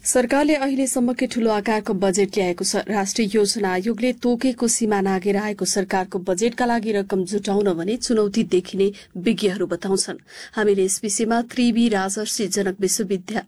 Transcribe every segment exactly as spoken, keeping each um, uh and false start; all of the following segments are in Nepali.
सरकारले अहिलेसम्मकै ठूलो आकारको बजेट ल्याएको छ। राष्ट्रिय योजना आयोगले तोकेको सीमा नागेर आएको सरकारको बजेटका लागि रकम जुटाउन भने चुनौती देखिने विज्ञहरू बताउँछन्। हामीले यस विषयमा त्रिवी राजर्षि जनक विश्वविद्यालय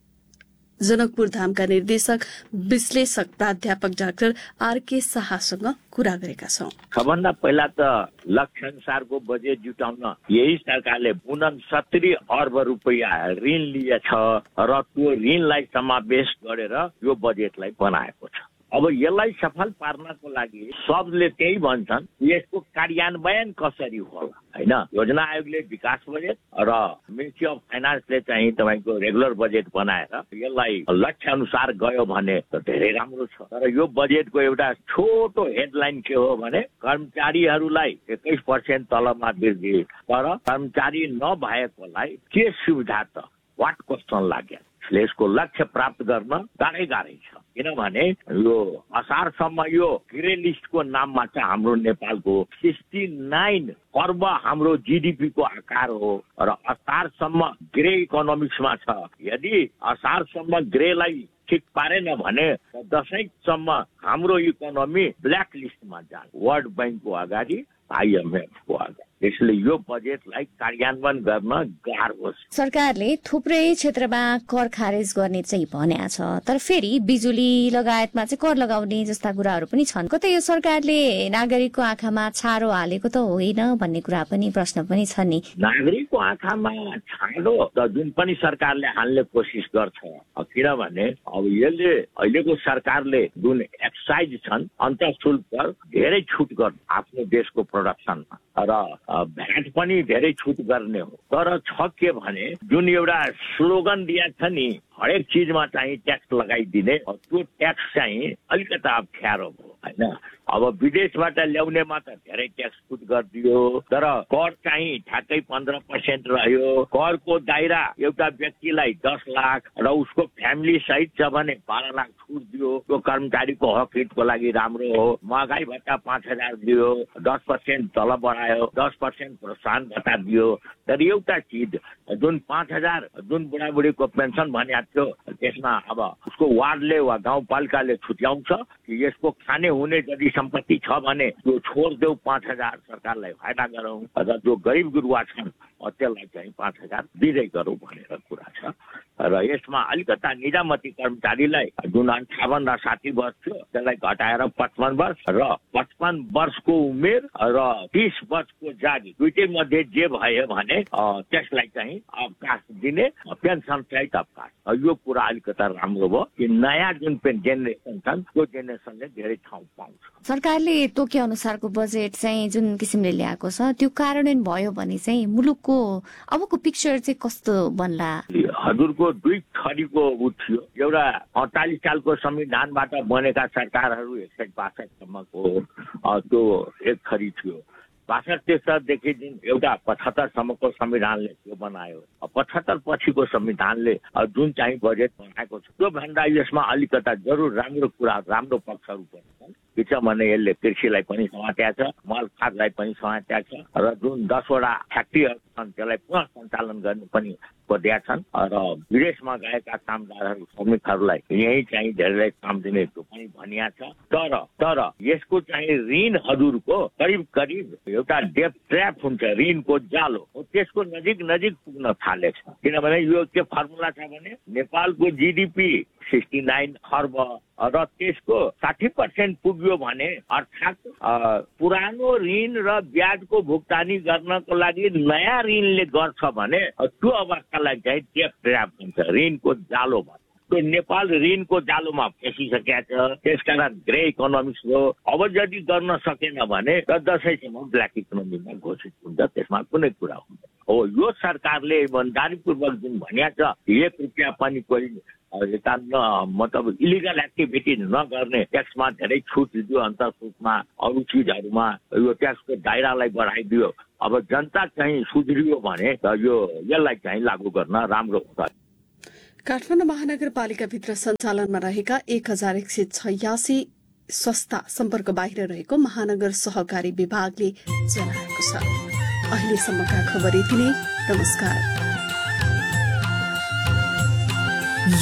जनकपुर धामका निर्देशक विश्लेषक प्राध्यापक डाक्टर आरके शाहसँग कुरा गरेका छौं। सबभन्दा पहिला त लक्ष्य अनुसारको बजेट जुटाउन यही सरकारले उनसत्तरी अर्ब रुपियाँ ऋण लिएछ र त्यो ऋणलाई समावेश गरेर यो बजेटलाई बनाएको छ। अब यसलाई सफल पार्नको लागि सबले त्यही भन्छन् यसको कार्यान्वयन कसरी होला हैन। योजना आयोगले विकास बजेट र मिनिस्ट्री अफ फाइनान्सले चाहिँ तपाईको रेगुलर बजेट बनाएर यसलाई लक्ष्य अनुसार गयो भने त धेरै राम्रो छ। तर यो बजेटको एउटा छोटो हेडलाइन के हो भने कर्मचारीहरूलाई एक्काइस पर्सेन्ट तलबमा वृद्धि, तर कर्मचारी नभएकोलाई के सुविधा त वाट क्वेसन लाग्यो। यसको लक्ष्य प्राप्त गर्न गाह्रै गाह्रै छ, किनभने यो असारसम्म यो ग्रे लिस्टको नाममा चाहिँ हाम्रो नेपालको सिक्सटी नाइन अर्ब हाम्रो जीडीपी को आकार हो र असारसम्म ग्रे इकोनोमिक्समा छ। यदि असारसम्म ग्रेलाई ठिक पारेन भने दशैंसम्म हाम्रो इकोनोमी ब्ल्याक लिस्टमा जान्छ, वर्ल्ड बैंकको अगाडि, आइएमएफ को अगाडि। यसले यो बजेटलाई कार्यान्वयन गर्न गाह्रो छ। सरकारले थुप्रै क्षेत्रमा कर खारेज गर्ने चाहिँ भनेको छ, तर फेरि बिजुली लगायतमा चाहिँ कर लगाउने जस्ता कुराहरू पनि छन्। कतै यो सरकारले नागरिकको आँखामा छारो हालेको त होइन भन्ने कुरा पनि प्रश्न पनि छ नि। नागरिकको आँखामा छारो त जुन पनि सरकारले हाल्ने कोसिस गर्छ, किनभने अब यसले अहिलेको सरकारले जुन एक्साइज छन् अन्तःशुल्क धेरै छुट गर्छ आफ्नो देशको प्रोडक्सनमा र भ्याट पनि धेरै छुट गर्ने हो। तर छ के भने जुन एउटा स्लोगन दिएको छ नि हरेक चिजमा चाहिँ ट्याक्स लगाइदिने, त्यो ट्याक्स चाहिँ अलिकता अप्ठ्यारो हो हैन। अब विदेशबाट ल्याउनेमा त धेरै ट्याक्स छुट गरिदियो, तर कर चाहिँ ठ्याक्कै पन्ध्र पर्सेन्ट रह्यो। करको दायरा एउटा व्यक्तिलाई दस लाख र उसको फ्यामिली सहित छ भने बाह्र लाख छुट दियो। त्यो कर्मचारीको हक हितको लागि राम्रो हो। महँगाई भत्ता पाँच हजार दियो, दस पर्सेन्ट तलब बढायो, दस पर्सेन्ट प्रोत्साहन भत्ता दियो। तर एउटा चिज जुन पाँच हजार जुन बुढाबुढीको पेन्सन भनेको थियो त्यसमा अब उसको वार्डले वा गाउँपालिकाले छुट्याउँछ कि यसको खाने हुने यदि सम्पत्ति छ भने त्यो छोडिदेऊ, पाँच हजार सरकारलाई फाइदा गरौँ र जो गरिब गुरुवा छन् त्यसलाई चाहिँ पाँच हजार दिँदै गरौँ भनेर कुरा छ। र यसमा अलिकता निजामती कर्मचारीलाई जुन अन्ठावन र साठी वर्ष थियो त्यसलाई घटाएर पचपन्न वर्ष र पचपन्न वर्षको उमेर र तीस वर्षको जागिर दुइटै मध्ये जे भयो भने त्यसलाई चाहिँ अवकाश दिने, पेन्सन सहित अवकाश। यो कुरा अलिकता राम्रो भयो कि नयाँ जुन जेनेरेसन छन् त्यो जेनेरेसनले धेरै ठाउँ पाउँछ। सरकारले तोके अनुसारको बजेट चाहिँ जुन किसिमले ल्याएको छ त्यो कार्यान्वयन भयो भने चाहिँ मुलुकको अबको पिक्चर चाहिँ कस्तो बन्ला? हजुरको दुई थरीको उ थियो। एउटा अडतालिस सालको संविधानबाट बनेका सरकारहरू एकसठ बासठसम्मको त्यो एक थरी थियो। बासठ त्रिसठदेखि जुन एउटा पचहत्तरसम्मको संविधानले त्यो बनायो, पचहत्तर पछिको संविधानले जुन चाहिँ बजेट बनाएको छ त्यो भन्दा यसमा अलिकता जरुर राम्रो कुरा, राम्रो पक्षहरू पनि छन्। के छ भने यसले कृषिलाई पनि समातेको छ, मल खादलाई पनि समातेको छ र जुन दसवटा फ्याक्ट्रीहरू छन् त्यसलाई पुनः सञ्चालन गर्ने पनि खोजेका छन् र विदेशमा गएका कामदारहरू श्रमिकहरूलाई यही चाहिँ धेरैलाई काम दिने त्यो पनि भनिएको छ। तर तर यसको चाहिँ ऋण हजुरको करिब करिब एउटा डेप ट्र्याप हुन्छ, ऋणको जालो त्यसको नजिक नजिक पुग्न थालेको छ। किनभने यो के फर्मुला छ भने नेपालको जिडिपी सिक्सटी नाइन अर्ब र त्यसको साठी पर्सेन्ट पुग्यो भने अर्थात् पुरानो ऋण र ब्याजको भुक्तानी गर्नको लागि नयाँ ऋणले गर्छ भने त्यो अवस्थालाई चाहिँ डेप ट्र्याप हुन्छ, ऋणको जालो भन्छ। त्यो नेपाल ऋणको जालोमा फसिसकेको छ। त्यसकारण ग्रे इकोनोमिक्स हो। अब यदि गर्न सकेन भने दसैँसम्म ब्ल्याक इकोनोमीमा घोषित हुन्छ, त्यसमा कुनै कुरा हुँदैन। हो यो सरकारले इमानदारीपूर्वक जुन भनिएको छ एक रुपियाँ पनि कोही यता मतलब इलिगल एक्टिभिटी नगर्ने, ट्याक्समा धेरै छुट दियो, अन्तर्शुल्कमा अरू चिजहरूमा यो ट्याक्सको दायरालाई बढाइदियो। अब जनता चाहिँ सुध्रियो भने यो यसलाई चाहिँ लागू गर्न राम्रो हुन्छ। काठमाडौँ महानगरपालिकाभित्र सञ्चालनमा रहेका एक हजार एक सय छयासी संस्था सम्पर्क बाहिर रहेको महानगर सहकारी विभागले जनाएको छ। अहिलेसम्मका खबर यति नै। नमस्कार। यो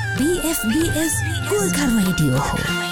बीएफबीएस गोर्खा रेडियो हो।